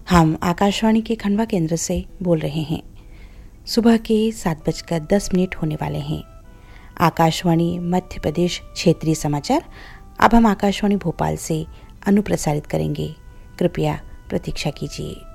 हम आकाशवाणी के खंडवा केंद्र से बोल रहे हैं। सुबह के 7:10 होने वाले हैं। आकाशवाणी मध्य प्रदेश क्षेत्रीय समाचार अब हम आकाशवाणी भोपाल से अनुप्रसारित करेंगे। कृपया प्रतीक्षा कीजिए।